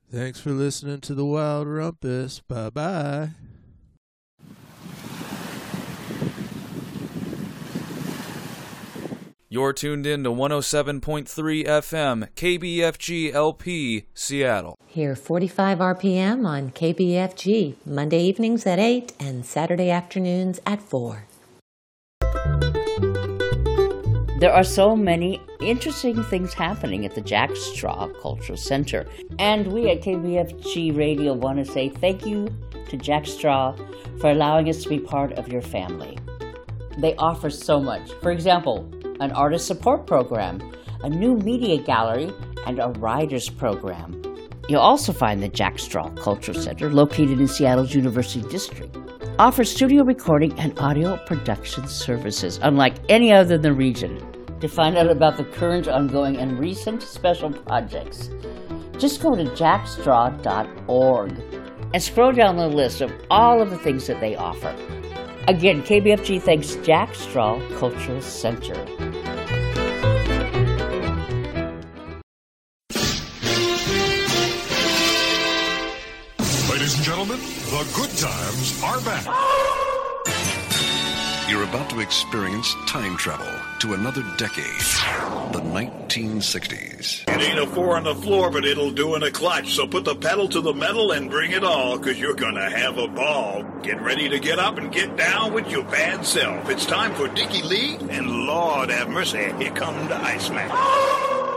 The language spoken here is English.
Thanks for listening to the Wild Rumpus. Bye-bye. You're tuned in to 107.3 FM, KBFG LP, Seattle. Here 45 RPM on KBFG, Monday evenings at 8 and Saturday afternoons at 4. There are so many interesting things happening at the Jack Straw Cultural Center. And we at KBFG Radio want to say thank you to Jack Straw for allowing us to be part of your family. They offer so much. For example, an artist support program, a new media gallery, and a writers program. You'll also find the Jack Straw Cultural Center, located in Seattle's University District, offers studio recording and audio production services, unlike any other in the region. To find out about the current, ongoing, and recent special projects, just go to jackstraw.org and scroll down the list of all of the things that they offer. Again, KBFG thanks Jack Straw Cultural Center. Ladies and gentlemen, the good times are back. You're about to experience time travel to another decade, the 1960s. It ain't a 4 on the floor, but it'll do in a clutch. So put the pedal to the metal and bring it all, because you're going to have a ball. Get ready to get up and get down with your bad self. It's time for Dickie Lee, and Lord have mercy, here come the Iceman.